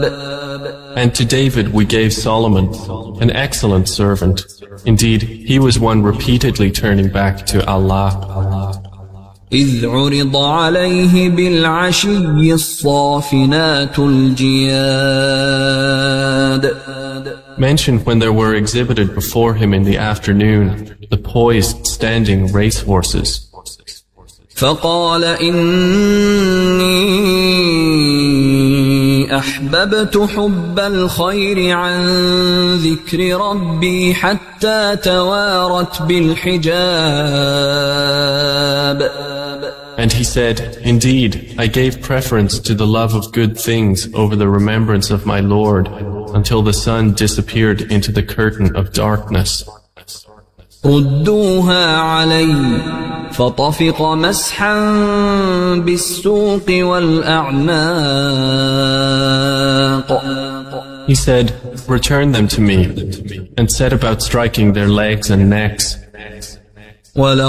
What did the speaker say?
And to David we gave Solomon, an excellent servant. Indeed, he was one repeatedly turning back to Allah. إذ عرض عليه بالعشي الصافنات الجياد. Mentioned when there were exhibited before him in the afternoon the poised standing racehorses. فقال إني أحببت حب الخير عن ذكر ربي حتى توارت بالحجاب. And he said, Indeed, I gave preference to the love of good things over the remembrance of my Lord, until the sun disappeared into the curtain of darkness. ردوها علي فطفق مسحا بالسوق والأعناق. He said, Return them to me, and set about striking their legs and necks. ولقد